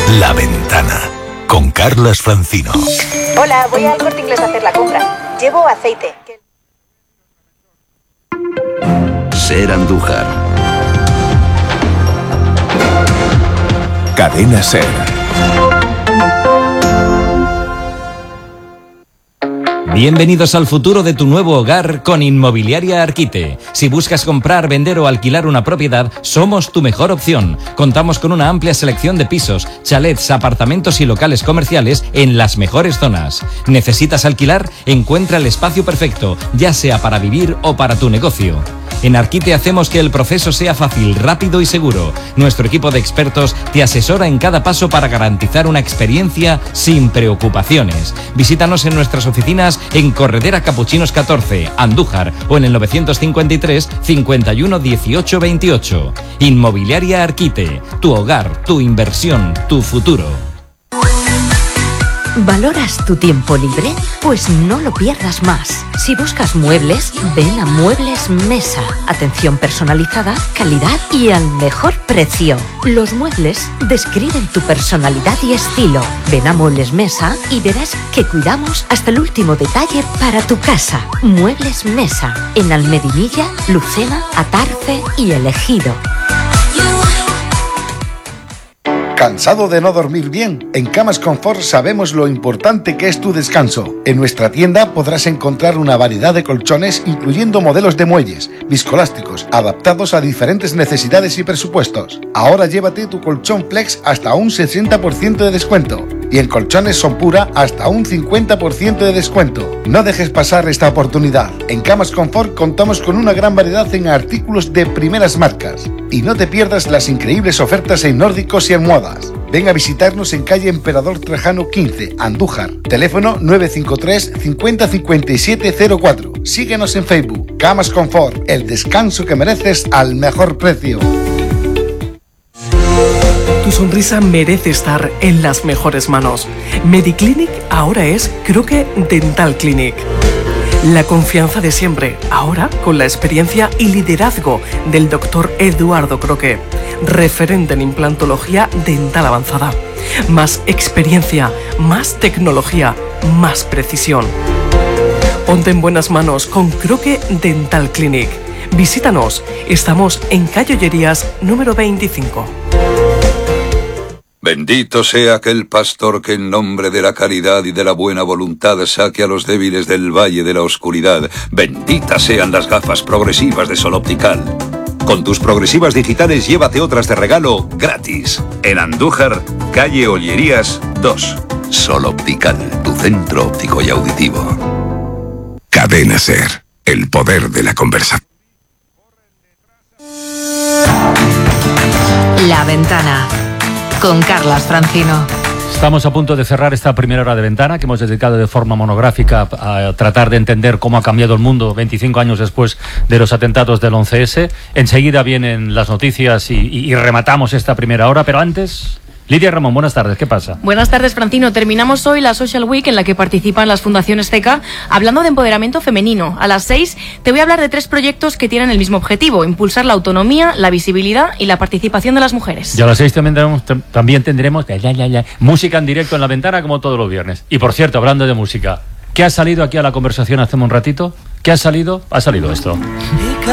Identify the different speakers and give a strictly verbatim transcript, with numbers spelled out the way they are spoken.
Speaker 1: La Ventana, con Carlas Francino.
Speaker 2: Hola, voy al Corte Inglés a hacer la compra. Llevo aceite.
Speaker 3: Ser Andújar.
Speaker 1: Cadena Ser.
Speaker 4: Bienvenidos al futuro de tu nuevo hogar con Inmobiliaria Arquite. Si buscas comprar, vender o alquilar una propiedad, somos tu mejor opción. Contamos con una amplia selección de pisos, chalets, apartamentos y locales comerciales en las mejores zonas. ¿Necesitas alquilar? Encuentra el espacio perfecto, ya sea para vivir o para tu negocio. En Arquite hacemos que el proceso sea fácil, rápido y seguro. Nuestro equipo de expertos te asesora en cada paso para garantizar una experiencia sin preocupaciones. Visítanos en nuestras oficinas en Corredera Capuchinos catorce, Andújar, o en el novecientos cincuenta y tres, cincuenta y uno, dieciocho, veintiocho. Inmobiliaria Arquite, tu hogar, tu inversión, tu futuro.
Speaker 5: ¿Valoras tu tiempo libre? Pues no lo pierdas más. Si buscas muebles, ven a Muebles Mesa. Atención personalizada, calidad y al mejor precio. Los muebles describen tu personalidad y estilo. Ven a Muebles Mesa y verás que cuidamos hasta el último detalle para tu casa. Muebles Mesa, en Almedinilla, Lucena, Atarce y El Ejido.
Speaker 6: ¿Cansado de no dormir bien? En Camas Confort sabemos lo importante que es tu descanso. En nuestra tienda podrás encontrar una variedad de colchones, incluyendo modelos de muelles, viscolásticos, adaptados a diferentes necesidades y presupuestos. Ahora llévate tu colchón Flex hasta un sesenta por ciento de descuento. Y en colchones Sonpura hasta un cincuenta por ciento de descuento. No dejes pasar esta oportunidad. En Camas Confort contamos con una gran variedad en artículos de primeras marcas. Y no te pierdas las increíbles ofertas en nórdicos y almohadas. Ven a visitarnos en calle Emperador Trajano quince, Andújar. Teléfono nueve cinco tres, cincuenta, cincuenta y siete cero cuatro. Síguenos en Facebook. Camas Confort, el descanso que mereces al mejor precio.
Speaker 7: Tu sonrisa merece estar en las mejores manos. Mediclinic ahora es Croque Dental Clinic. La confianza de siempre, ahora con la experiencia y liderazgo del doctor Eduardo Croque, referente en implantología dental avanzada. Más experiencia, más tecnología, más precisión. Ponte en buenas manos con Croque Dental Clinic. Visítanos, estamos en Calle Ollerías número veinticinco.
Speaker 3: Bendito sea aquel pastor que en nombre de la caridad y de la buena voluntad saque a los débiles del valle de la oscuridad. Benditas sean las gafas progresivas de Sol Optical. Con tus progresivas digitales llévate otras de regalo gratis. En Andújar, calle Ollerías dos. Sol Optical, tu centro óptico y auditivo.
Speaker 1: Cadena Ser, el poder de la conversación.
Speaker 5: La Ventana, con Carlas Francino.
Speaker 8: Estamos a punto de cerrar esta primera hora de Ventana que hemos dedicado de forma monográfica a tratar de entender cómo ha cambiado el mundo veinticinco años después de los atentados del once ese. Enseguida vienen las noticias y, y, y rematamos esta primera hora, pero antes... Lidia Ramón, buenas tardes, ¿qué pasa?
Speaker 9: Buenas tardes, Francino. Terminamos hoy la Social Week en la que participan las fundaciones C E C A hablando de empoderamiento femenino. A las seis te voy a hablar de tres proyectos que tienen el mismo objetivo: impulsar la autonomía, la visibilidad y la participación de las mujeres. Y
Speaker 8: a las seis también tendremos, también tendremos ya, ya, ya, música en directo en La Ventana como todos los viernes. Y por cierto, hablando de música, ¿qué ha salido aquí a la conversación hace un ratito? ¿Qué ha salido? Ha salido esto.